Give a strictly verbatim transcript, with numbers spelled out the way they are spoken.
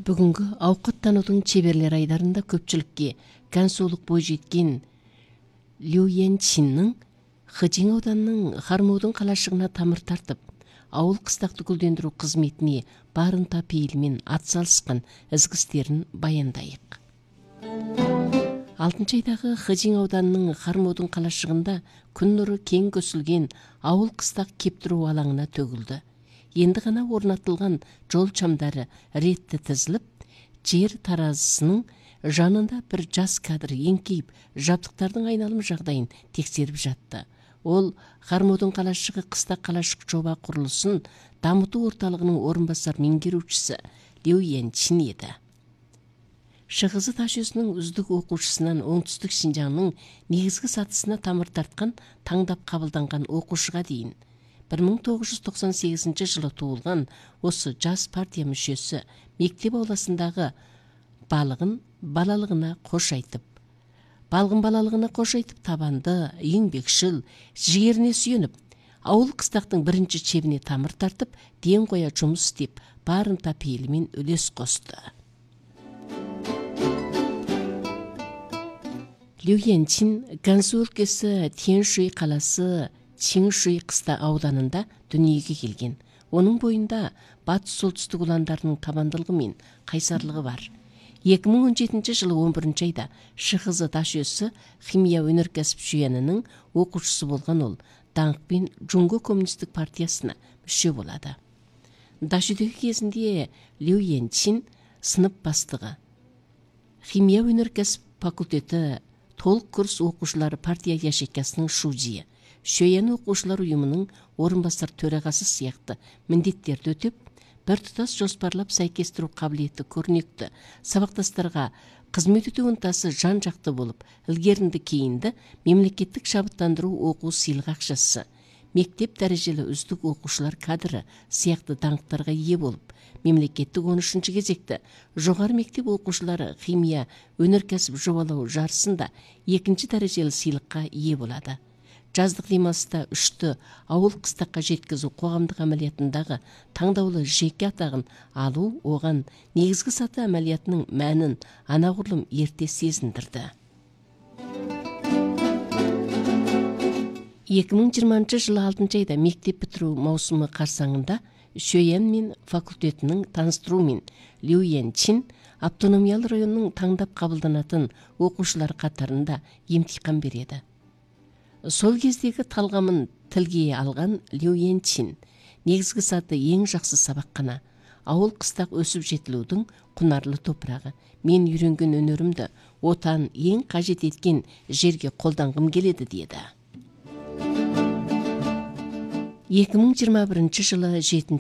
Бүгүнкү аукаттануудун чеберлер айдарында көпчүлүккө кансуулук бой жеткен Лю Янчиннин Хэжиң ауданынын Хармоодун калашыгына тамыр тартып, ауыл кыстакты гүлдөндүрүү кызметине барынта пейилмен атсалышкан ызгы истерин баяндайык. алтынчы айдагы Хэжиң ауданынын Хармоодун калашыгында күн нуру кең көсүлгөн ауыл кыстак кептирүү алаңына төгүлдү. Енді ғана орнатылған жол чамдары ретті тізіліп, жер таразысының жанында бір жас кадр еңкейіп, жабдықтардың айналым жағдайын тексеріп жатты. Ол Хармоодун калашыгы кыстак калашык жоба курулусын дамытуу орталыгынын орунбасар меңгерүүчүсү Лю Янчин еді. Шыгызы таш өзүнүн үздүк окуучусунан оңтүстүк Шинжаңдын негизги сатысына тамыр тарткан, таңдап кабылданган окуучуга дейин бир миң тогуз жүз токсон сегизинчи жылы туулган осы жас партия мүшөсү мектеп ауласындагы балыгын балалыгына кош айтып, балгын балалыгына кош айтып табанды, еңбекшил, жигерине сүйөнүп, ауыл кыстактын биринчи чебине тамыр тартып, ден коя жумуш иштеп, барынта пейилмен үлөс косту. Лю Янчин Гансу өлкөсү Тяньшуй каласы Чиңшуй кыста ауданында дүниеге келген. Оның бойында батыс солтүстік уландарының табандылығы мен қайсарлығы бар. эки миң он жетинчи жылы он биринчи айда Шыгызы таш өзі химия өнеркәсіп жүйенінің оқушысы болған ол даңқпен Жунго коммунистік партиясына мүше болады. Дашүдегі кезінде Лю Янчин сынып бастығы. Химия өнеркәсіп факультеті толық курс оқушылары партия яшекасының шужиы. Шөйен окуучулар уюмунун орунбасар төрагасы сыяктуу міндеттерди өтөп, бир тутас жоспарлап сайкестирүү кабилети көрнөктүү, сабакташтарга кызмет өтүү ынтасы жан жакты болуп, илгеринди кейинди мемлекеттик шабыттандыруу окуу сыйлык акчасы, мектеп дарежелүү үздүк окуучулар кадры сыяктуу даңктарга ээ болуп, мемлекеттик он үчүнчү кезекте жогору мектеп окуучулары химия өнеркәсіп жобалоо жарысында экинчи дарежелүү сыйлыкка ээ болот. Жаздық демалыста үшті ауыл кыстакка жеткизүү коомдук амалиятындагы таңдаулуу жеке атагын алуу оған негизги саты амалиятынын мәнин анагурлум эрте сезиндирди. эки миң жыйырманчы жылы алтынчы айда мектеп бүтүрүү маусуму карсаңында Шөйен мен факультетинин таныстыруу менен Лю Янчин автономиялы районунун таңдап кабылданатын окуучулар катарында эмтикан береді. Сол кездегі талғамын тілге алған Лю Янчин негізгі саты ең жақсы сабаққана, ауыл қыстақ өсіп жетілудің құнарлы топырағы. Мен үйренген өнерімді отан ең қажет еткен жерге қолданғым келеді деді. эки миң жыйырма биринчи жылы жетинчи